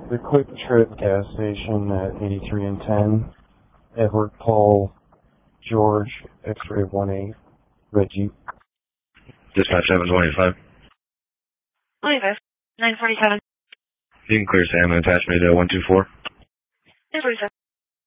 The Quick Trip gas station at 83 and 10. Edward Paul George X-ray 18 Red Jeep. Dispatch 725. 25. 947. You can clear Sam and attachment 124. 947.